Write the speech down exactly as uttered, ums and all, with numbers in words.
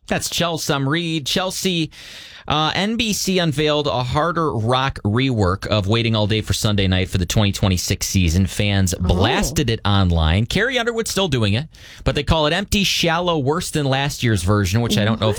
That's Chelsea Reed. Chelsea, uh, N B C unveiled a harder rock rework of Waiting All Day for Sunday Night for the twenty twenty-six season. Fans blasted oh. it online. Carrie Underwood's still doing it, but they call it empty, shallow, worse than last year's version, which I don't know if